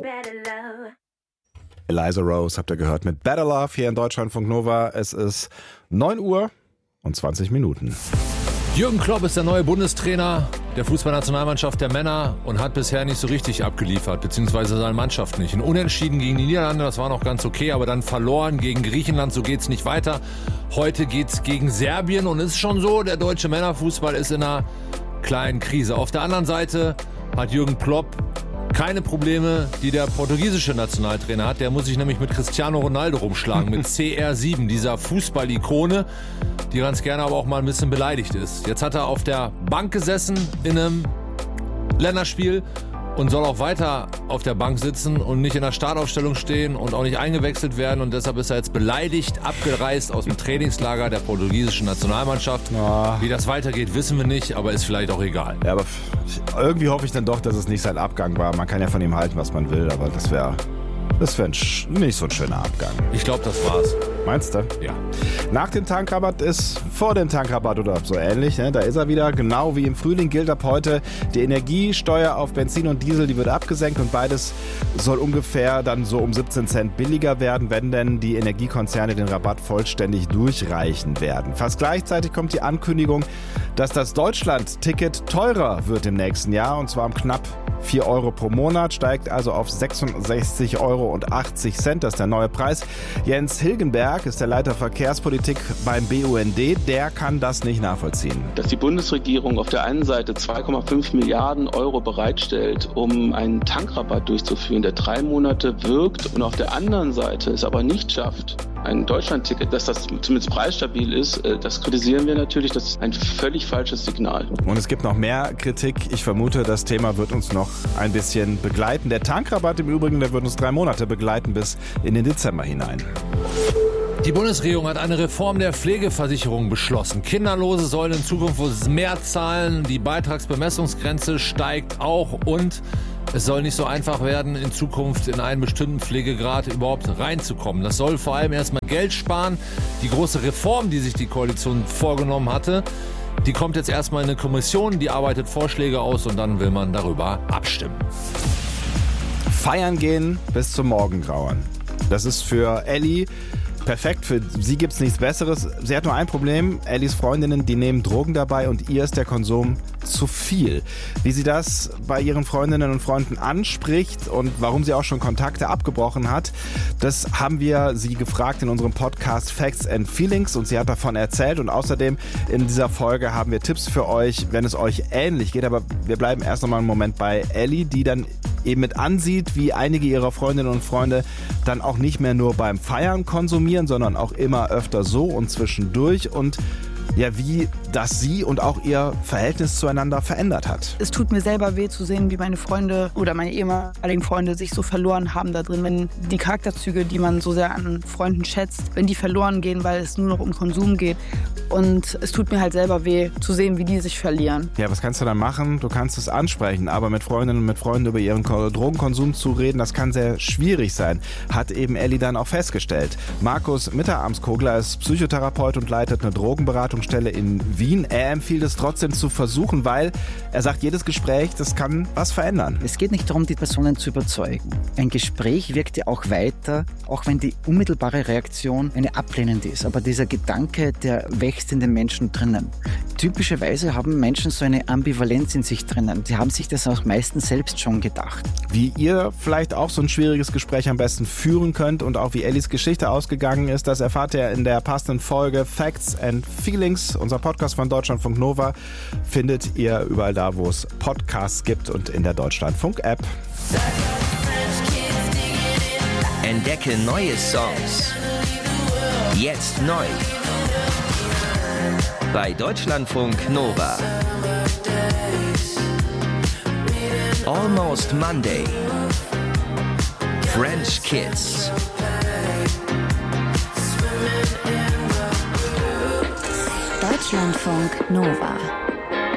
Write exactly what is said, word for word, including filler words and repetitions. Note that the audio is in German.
Eliza Rose habt ihr gehört mit Better Love hier in Deutschlandfunk Nova. Es ist neun Uhr und zwanzig Minuten. Jürgen Klopp ist der neue Bundestrainer der Fußballnationalmannschaft der Männer und hat bisher nicht so richtig abgeliefert, beziehungsweise seine Mannschaft nicht. Ein Unentschieden gegen die Niederlande, das war noch ganz okay, aber dann verloren gegen Griechenland, so geht's nicht weiter. Heute geht's gegen Serbien und es ist schon so, der deutsche Männerfußball ist in einer kleinen Krise. Auf der anderen Seite hat Jürgen Klopp keine Probleme, die der portugiesische Nationaltrainer hat. Der muss sich nämlich mit Cristiano Ronaldo rumschlagen, mit C R sieben, dieser Fußball-Ikone, die ganz gerne aber auch mal ein bisschen beleidigt ist. Jetzt hat er auf der Bank gesessen in einem Länderspiel und soll auch weiter auf der Bank sitzen und nicht in der Startaufstellung stehen und auch nicht eingewechselt werden. Und deshalb ist er jetzt beleidigt, abgereist aus dem Trainingslager der portugiesischen Nationalmannschaft. Oh. Wie das weitergeht, wissen wir nicht, aber ist vielleicht auch egal. Ja, aber irgendwie hoffe ich dann doch, dass es nicht sein Abgang war. Man kann ja von ihm halten, was man will, aber das wäre das wär nicht so ein schöner Abgang. Ich glaube, das war's. Meinst du? Ja. Nach dem Tankrabatt ist vor dem Tankrabatt oder so ähnlich. Ne? Da ist er wieder. Genau wie im Frühling gilt ab heute die Energiesteuer auf Benzin und Diesel, die wird abgesenkt und beides soll ungefähr dann so um siebzehn Cent billiger werden, wenn denn die Energiekonzerne den Rabatt vollständig durchreichen werden. Fast gleichzeitig kommt die Ankündigung, dass das Deutschland-Ticket teurer wird im nächsten Jahr und zwar um knapp vier Euro pro Monat, steigt also auf sechsundsechzig Euro achtzig. Das ist der neue Preis. Jens Hilgenberg ist der Leiter Verkehrspolitik beim B U N D. Der kann das nicht nachvollziehen. Dass die Bundesregierung auf der einen Seite zwei Komma fünf Milliarden Euro bereitstellt, um einen Tankrabatt durchzuführen, der drei Monate wirkt und auf der anderen Seite es aber nicht schafft, ein Deutschlandticket, dass das zumindest preisstabil ist, das kritisieren wir natürlich. Das ist ein völlig falsches Signal. Und es gibt noch mehr Kritik. Ich vermute, das Thema wird uns noch ein bisschen begleiten. Der Tankrabatt im Übrigen, der wird uns drei Monate begleiten bis in den Dezember hinein. Die Bundesregierung hat eine Reform der Pflegeversicherung beschlossen. Kinderlose sollen in Zukunft mehr zahlen. Die Beitragsbemessungsgrenze steigt auch und es soll nicht so einfach werden, in Zukunft in einen bestimmten Pflegegrad überhaupt reinzukommen. Das soll vor allem erstmal Geld sparen. Die große Reform, die sich die Koalition vorgenommen hatte, die kommt jetzt erstmal in eine Kommission, die arbeitet Vorschläge aus und dann will man darüber abstimmen. Feiern gehen bis zum Morgengrauen. Das ist für Elli perfekt. Für sie gibt es nichts Besseres. Sie hat nur ein Problem. Ellis Freundinnen, die nehmen Drogen dabei und ihr ist der Konsum zu viel. Wie sie das bei ihren Freundinnen und Freunden anspricht und warum sie auch schon Kontakte abgebrochen hat, das haben wir sie gefragt in unserem Podcast Facts and Feelings und sie hat davon erzählt und außerdem in dieser Folge haben wir Tipps für euch, wenn es euch ähnlich geht. Aber wir bleiben erst noch mal einen Moment bei Elli, die dann eben mit ansieht, wie einige ihrer Freundinnen und Freunde dann auch nicht mehr nur beim Feiern konsumieren, sondern auch immer öfter so und zwischendurch und ja, wie das sie und auch ihr Verhältnis zueinander verändert hat. Es tut mir selber weh zu sehen, wie meine Freunde oder meine ehemaligen Freunde sich so verloren haben da drin, wenn die Charakterzüge, die man so sehr an Freunden schätzt, wenn die verloren gehen, weil es nur noch um Konsum geht. Und es tut mir halt selber weh zu sehen, wie die sich verlieren. Ja, was kannst du dann machen? Du kannst es ansprechen, aber mit Freundinnen und mit Freunden über ihren Drogenkonsum zu reden, das kann sehr schwierig sein, hat eben Elli dann auch festgestellt. Markus Mitterarmskogler ist Psychotherapeut und leitet eine Drogenberatungsstelle in Wien. Er empfiehlt es trotzdem zu versuchen, weil er sagt, jedes Gespräch, das kann was verändern. Es geht nicht darum, die Personen zu überzeugen. Ein Gespräch wirkt ja auch weiter, auch wenn die unmittelbare Reaktion eine ablehnende ist. Aber dieser Gedanke, der wächst in den Menschen drinnen. Typischerweise haben Menschen so eine Ambivalenz in sich drinnen. Die haben sich das auch meistens selbst schon gedacht. Wie ihr vielleicht auch so ein schwieriges Gespräch am besten führen könnt und auch wie Ellis Geschichte ausgegangen ist, das erfahrt ihr in der passenden Folge Facts and Feelings. Unser Podcast von Deutschlandfunk Nova findet ihr überall da, wo es Podcasts gibt und in der Deutschlandfunk-App. Entdecke neue Songs. Jetzt neu. Bei Deutschlandfunk Nova. Almost Monday. French Kiss. Deutschlandfunk Nova.